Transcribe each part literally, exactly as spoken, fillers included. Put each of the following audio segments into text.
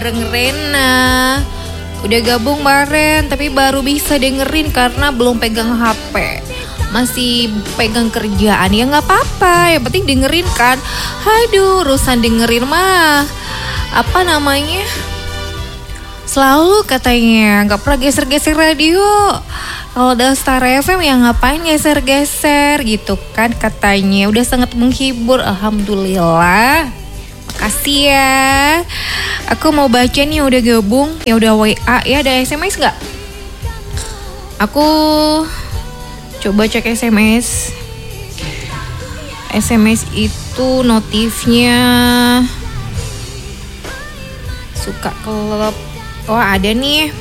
Bareng Rena. Udah gabung bareng, tapi baru bisa dengerin karena belum pegang H P. Masih pegang kerjaan, ya gak apa-apa. Yang penting dengerin kan. Aduh, urusan dengerin mah apa namanya, selalu katanya gak pernah geser-geser radio. Kalau udah Star F M ya ngapain geser-geser gitu kan katanya. Udah sangat menghibur, alhamdulillah. Makasih ya. Aku mau baca nih, udah gabung, ya udah W A ya, ada S M S nggak? Aku coba cek S M S. S M S itu notifnya suka kelep. Oh ada nih.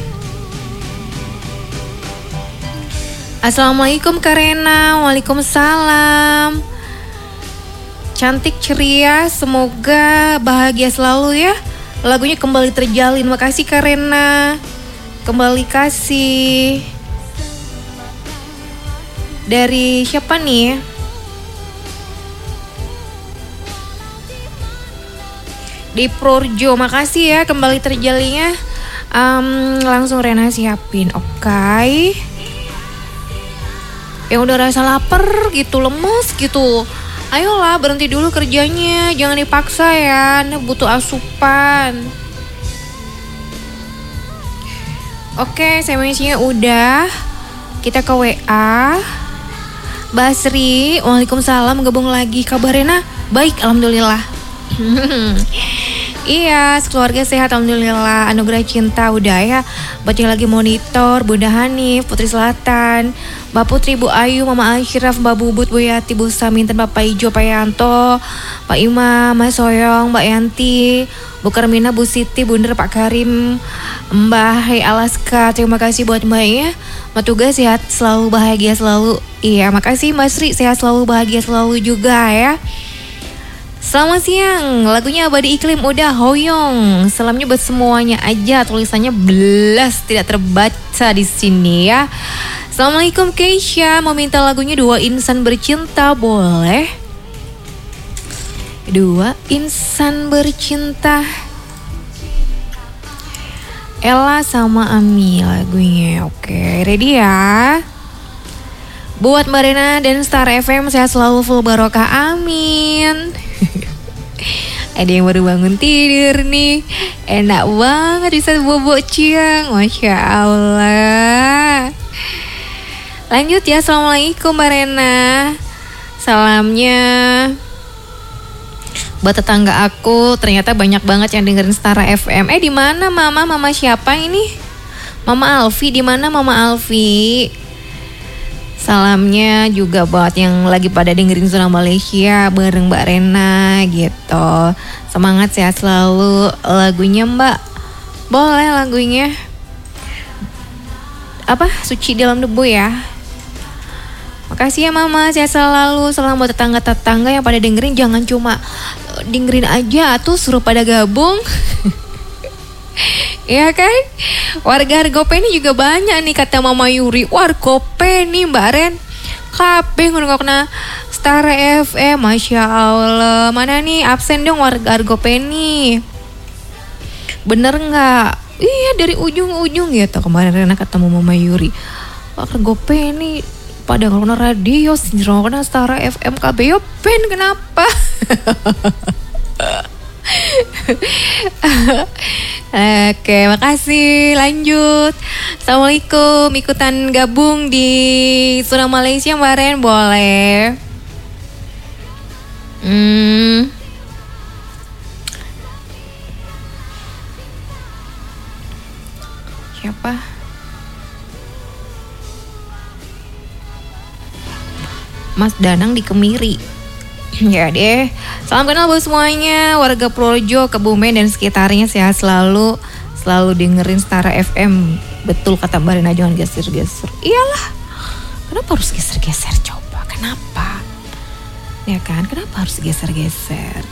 Assalamualaikum Kak Rena. Waalaikumsalam. Cantik ceria, semoga bahagia selalu ya. Lagunya Kembali Terjalin. Makasih Kak Rena. Kembali kasih. Dari siapa nih? Di Projo. Makasih ya Kembali Terjalinnya. um, Langsung Rena siapin. Oke okay. Yang udah rasa lapar gitu, lemes gitu, ayolah berhenti dulu kerjanya, jangan dipaksa ya, Anda butuh asupan. Oke, S M S-nya udah, kita ke W A. Basri, waalaikumsalam, gabung lagi. Kabar Rena? Baik, alhamdulillah. Iya, keluarga sehat alhamdulillah. Anugerah cinta udah ya. Buat yang lagi monitor, Bunda Hanif, Putri Selatan, Mbak Putri, Bu Ayu, Mama Ashraf, Mbak Bubut, Bu Yati, Bu Saminten, Bapak Ijo, Pak Yanto, Pak Imam, Mas Soyong, Mbak Yanti, Bu Karmina, Bu Siti, Bunda, Pak Karim, Mbak Hai Alaska. Terima kasih buat Mbaknya. Mbak Tugas sehat selalu, bahagia selalu. Iya, makasih Mbak Sri, sehat selalu, bahagia selalu juga ya. Selamat siang, lagunya Abadi Iklim udah Hoyong. Salamnya buat semuanya aja, tulisannya belas tidak terbaca di sini ya. Assalamualaikum Keisha, mau minta lagunya Dua Insan Bercinta boleh? Dua Insan Bercinta, Ella sama Ami lagunya. Oke, ready ya? Buat Mbak Rena dan Star F M sehat selalu, full barokah, amin. Ada yang baru bangun tidur nih, enak banget bisa bobo ciang, Masya Allah. Lanjut ya, Assalamualaikum Mbak Rena. Salamnya buat tetangga aku, ternyata banyak banget yang dengerin Star F M. Eh di mana Mama? Mama siapa ini? Mama Alfi, di mana Mama Alfi? Salamnya juga buat yang lagi pada dengerin Zona Malaysia bareng Mbak Rena gitu. Semangat sehat selalu. Lagunya Mbak, boleh lagunya apa? Suci Dalam Debu ya. Makasih ya Mama, sehat selalu. Salam buat tetangga-tetangga yang pada dengerin. Jangan cuma dengerin aja tuh, suruh pada gabung. Iya kan? Warga Argopeni juga banyak nih kata Mama Yuri. Wargopeni Mbak Ren, kabeh ngono kena Star F M, Masya Allah. Mana nih absen dong warga Argopeni? Bener nggak? Iya dari ujung-ujung gitu. Kemarin Rena ketemu Mama Yuri. Argopeni pada ngono radio, sinjro kena Star F M K B yo pen kenapa? Oke, makasih. Lanjut. Assalamualaikum. Ikutan gabung di Zona Malaysia Mbak Ren boleh. Hmm. Siapa? Mas Danang di Kemiri. Ya deh, salam kenal buat semuanya, warga Projo, Kebumen dan sekitarnya sehat selalu, selalu dengerin Star F M. Betul kata Mbak Rena, jangan geser-geser. Iyalah, kenapa harus geser-geser coba? Kenapa? Ya kan, kenapa harus geser-geser?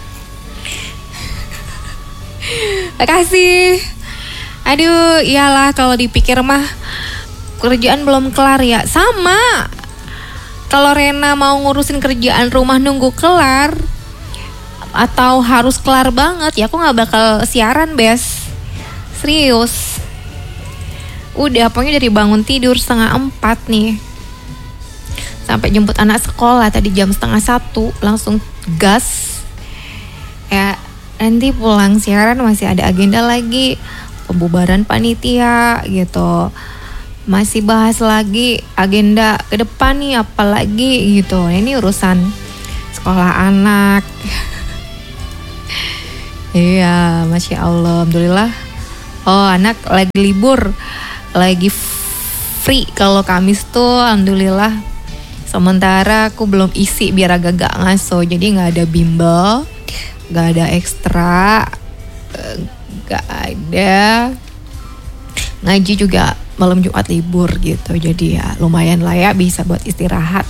Makasih. Aduh, iyalah kalau dipikir mah kerjaan belum kelar ya. Sama. Kalau Rena mau ngurusin kerjaan rumah nunggu kelar atau harus kelar banget, ya aku gak bakal siaran, Bes. Serius. Udah pokoknya dari bangun tidur setengah empat nih sampai jemput anak sekolah tadi jam setengah satu langsung gas. Ya nanti pulang siaran masih ada agenda lagi, pembubaran panitia gitu. Masih bahas lagi agenda ke depan nih apalagi gitu. Ini urusan sekolah anak. Iya, Masya Allah, Alhamdulillah. Oh, anak lagi libur, lagi free. Kalau Kamis tuh Alhamdulillah. Sementara aku belum isi biar agak gak ngaso. Jadi gak ada bimbel, gak ada ekstra, gak ada ngaji juga malam Jumat libur gitu. Jadi ya lumayan lah ya bisa buat istirahat.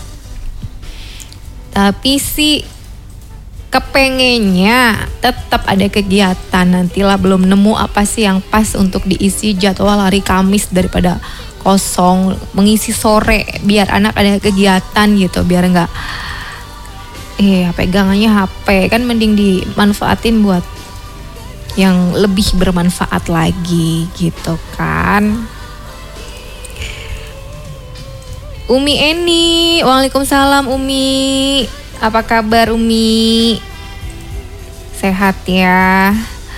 Tapi sih kepengennya tetap ada kegiatan. Nantilah belum nemu apa sih yang pas untuk diisi jadwal hari Kamis daripada kosong, mengisi sore biar anak ada kegiatan gitu, biar enggak iya pegangannya H P, kan mending dimanfaatin buat yang lebih bermanfaat lagi gitu kan. Umi Eni, waalaikumsalam Umi. Apa kabar Umi? Sehat ya?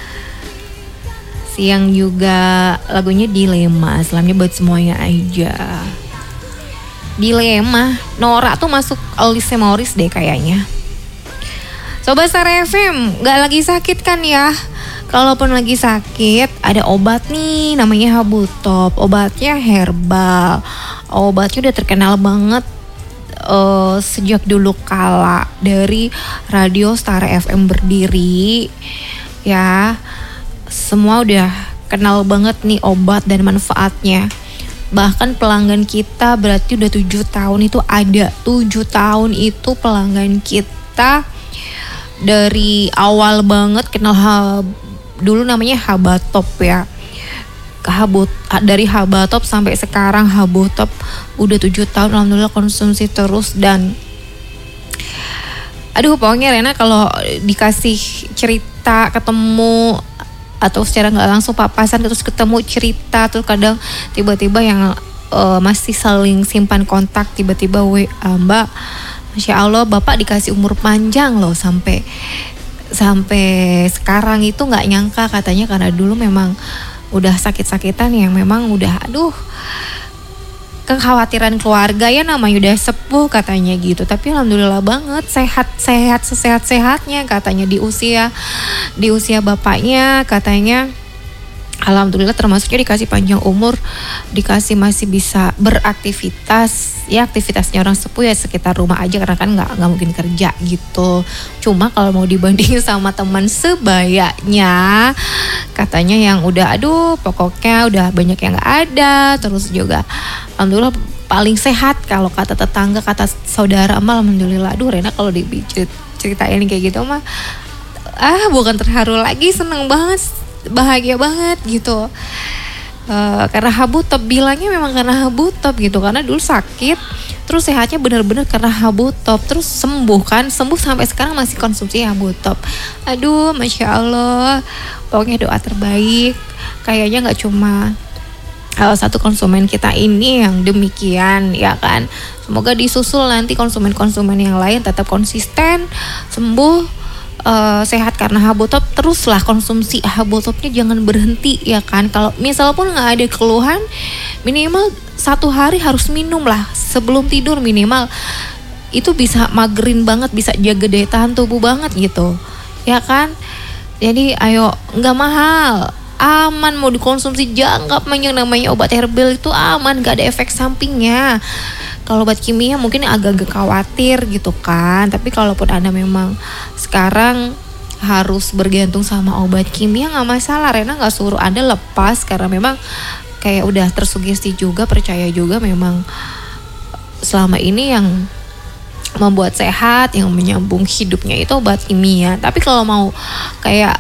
Siang juga lagunya Dilema. Selamanya buat semuanya aja. Dilema. Nora tuh masuk Alice Morris deh kayaknya. Sobat Star F M, gak lagi sakit kan ya? Kalaupun lagi sakit, ada obat nih namanya Habutop. Obatnya herbal. Obatnya udah terkenal banget uh, sejak dulu kala dari radio Star F M berdiri. Ya, semua udah kenal banget nih obat dan manfaatnya. Bahkan pelanggan kita berarti udah tujuh tahun itu ada. tujuh tahun itu pelanggan kita dari awal banget kenal hab, dulu namanya Habatop ya. Habut, dari Habatop sampai sekarang Habutop udah tujuh tahun alhamdulillah konsumsi terus. Dan aduh pokoknya Rena kalau dikasih cerita ketemu atau secara nggak langsung papasan terus ketemu cerita terus kadang tiba-tiba yang uh, masih saling simpan kontak tiba-tiba W A, Mbak Masya Allah Bapak dikasih umur panjang loh sampai sampai sekarang. Itu nggak nyangka katanya karena dulu memang udah sakit-sakitan yang memang udah aduh kekhawatiran keluarga ya namanya udah sepuh katanya gitu. Tapi alhamdulillah banget sehat-sehat sesehat-sehatnya katanya di usia di usia bapaknya katanya. Alhamdulillah termasuknya dikasih panjang umur, dikasih masih bisa beraktivitas. Ya aktivitasnya orang sepuh ya sekitar rumah aja karena kan nggak nggak mungkin kerja gitu. Cuma kalau mau dibandingin sama teman sebayanya, katanya yang udah aduh pokoknya udah banyak yang nggak ada. Terus juga alhamdulillah paling sehat kalau kata tetangga, kata saudara mah alhamdulillah. Aduh Rena kalau diceritain kayak gitu mah ah bukan terharu lagi, seneng banget, bahagia banget gitu. Uh, karena Habutop, bilangnya memang karena Habutop gitu. Karena dulu sakit terus sehatnya benar-benar karena Habutop, terus sembuh kan, sembuh sampai sekarang masih konsumsi Habutop. Aduh Masya Allah, pokoknya doa terbaik. Kayaknya gak cuma uh, satu konsumen kita ini yang demikian ya kan. Semoga disusul nanti konsumen-konsumen yang lain tetap konsisten, sembuh, Uh, sehat karena Habutop. Teruslah konsumsi Habutopnya, jangan berhenti ya kan. Kalau misal pun nggak ada keluhan, minimal satu hari harus minum lah sebelum tidur minimal. Itu bisa magerin banget, bisa jaga daya tahan tubuh banget gitu ya kan. Jadi ayo, nggak mahal, aman, mau dikonsumsi jangka panjang. Namanya obat herbal itu aman, nggak ada efek sampingnya. Kalau obat kimia mungkin agak-agak khawatir gitu kan. Tapi kalaupun Anda memang sekarang harus bergantung sama obat kimia nggak masalah. Rena nggak suruh Anda lepas karena memang kayak udah tersugesti juga, percaya juga memang selama ini yang membuat sehat, yang menyambung hidupnya itu obat kimia. Tapi kalau mau kayak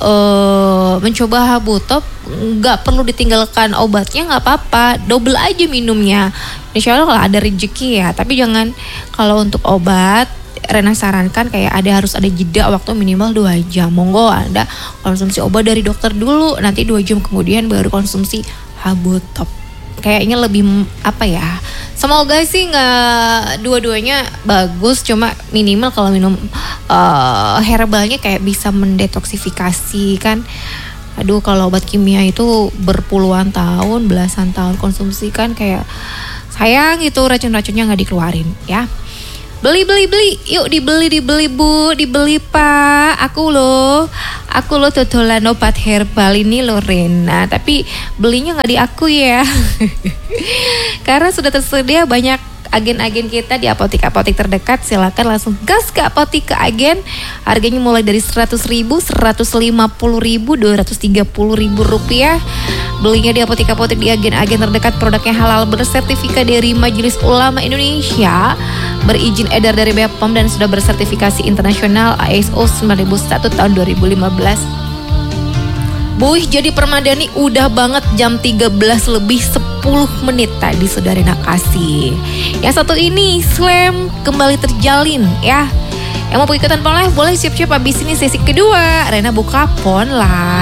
uh, mencoba Habutop, nggak perlu ditinggalkan obatnya, nggak apa-apa, double aja minumnya. Insya Allah kalau ada rezeki ya. Tapi jangan, kalau untuk obat Rena sarankan kayak ada harus ada jeda waktu minimal dua jam. Monggo Anda konsumsi obat dari dokter dulu, nanti dua jam kemudian baru konsumsi Habotop. Kayaknya lebih apa ya? Semoga sih nggak dua-duanya bagus, cuma minimal kalau minum uh, herbalnya kayak bisa mendetoksifikasi kan. Aduh, kalau obat kimia itu berpuluhan tahun, belasan tahun konsumsi kan kayak sayang gitu racun-racunnya nggak dikeluarin ya. Beli beli beli, yuk dibeli dibeli Bu, dibeli Pak. Aku loh, aku loh totolan obat herbal ini loh Rena, tapi belinya nggak di aku ya, karena sudah tersedia banyak agen-agen kita di apotek-apotek terdekat. Silakan langsung gas ke apotek, ke agen. Harganya mulai dari seratus ribu, seratus lima puluh ribu, dua ratus tiga puluh ribu rupiah. Belinya di apotek-apotek di agen-agen terdekat. Produknya halal, bersertifikat dari Majelis Ulama Indonesia, berizin edar dari B P O M dan sudah bersertifikasi internasional I S O sembilan ribu satu tahun dua ribu lima belas. Buih jadi permadani udah banget jam tiga belas lebih sepuluh menit tadi sudah Rena kasih. Yang satu ini slam kembali terjalin ya. Yang mau ikutan pon live boleh siap-siap habis ini sesi kedua. Rena buka pon live.